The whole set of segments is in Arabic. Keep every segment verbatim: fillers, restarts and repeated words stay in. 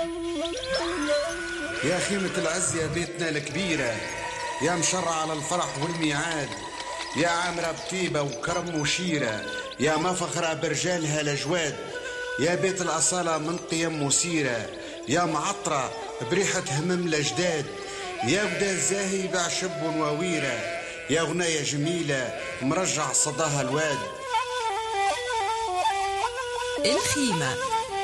يا خيمة العز يا بيتنا الكبيرة، يا مشرع على الفرح والميعاد، يا عامرة بطيبة وكرم وشيرة، يا ما فخرة برجالها الأجواد، يا بيت الأصالة من قيم مثيرة، يا معطرة بريحة همم الأجداد، يا ودا الزاهي باع شب وويرة، يا غناية جميلة مرجع صداها الواد. الخيمة.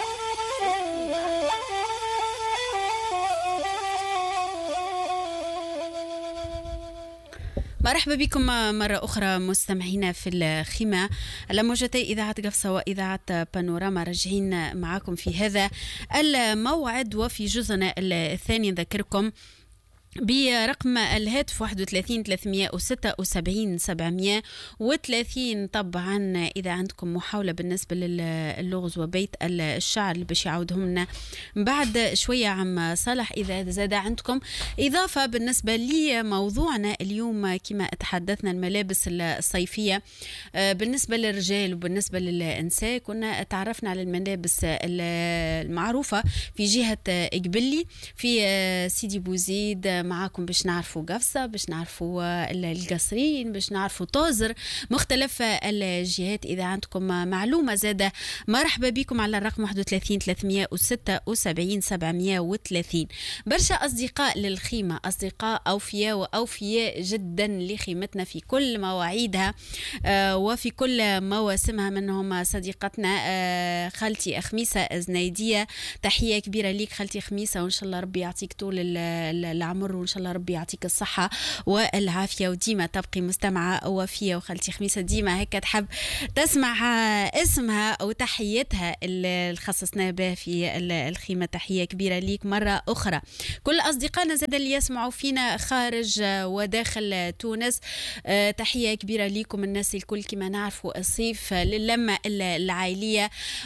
مرحبا بكم مرة أخرى مستمعينا في الخيمة على موجتي إذاعة قفصة وإذاعة بانوراما. راجعين معكم في هذا الموعد، وفي جزءنا الثاني نذكركم برقم الهاتف واحد وثلاثين ثلاثمية وستة وسبعين سبعمية وثلاثين. طبعا إذا عندكم محاولة بالنسبة للغز وبيت الشعر اللي باش يعودهم لنا بعد شوية عم صالح، إذا زاد عندكم إضافة بالنسبة لموضوعنا اليوم كما تحدثنا الملابس الصيفية بالنسبة للرجال وبالنسبة للنساء. كنا تعرفنا على الملابس المعروفة في جهة قبلي في سيدي بوزيد، معاكم باش نعرفوا قفصة، باش نعرفوا القصرين، باش نعرفوا طوزر، مختلف الجهات. إذا عندكم معلومة زادة مرحبا بكم على الرقم واحد وثلاثين ثلاثمية وستة وسبعين سبعمية وثلاثين. برشا أصدقاء للخيمة، أصدقاء أوفياء وأوفياء جدا لخيمتنا في كل مواعيدها آه وفي كل مواسمها. منهم صديقتنا آه خالتي خميسة زنيدية، تحية كبيرة ليك خالتي خميسة، وإن شاء الله ربي يعطيك طول العمر، وإن شاء الله ربي يعطيك الصحة والعافية، وديما تبقي مستمعة وفية. وخالتي خميسة ديما هيك تحب تسمع اسمها أو تحيتها اللي خصصناها بها في الخيمة. تحية كبيرة ليك مرة أخرى. كل أصدقائنا زاد اللي يسمعوا فينا خارج وداخل تونس، تحية كبيرة ليكم. الناس الكل كما نعرفوا الصيف للمة العائلية،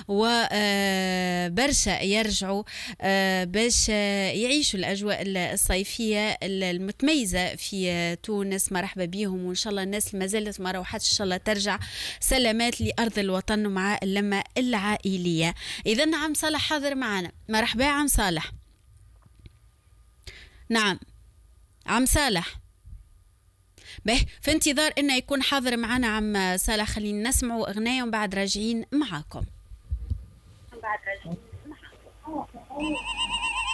وبرشا يرجعوا باش يعيشوا الأجواء الصيفية المتميزة في تونس. مرحبا بيهم، وإن شاء الله الناس اللي ما زالت ما روحتش إن شاء الله ترجع سلامات لأرض الوطن ومع اللمة العائلية. إذن عم صالح حاضر معنا. مرحبا عم صالح. نعم عم صالح، به في انتظار إنه يكون حاضر معنا عم صالح. خلينا نسمعوا أغنية ومن بعد راجعين معاكم. بعد راجعين معاكم.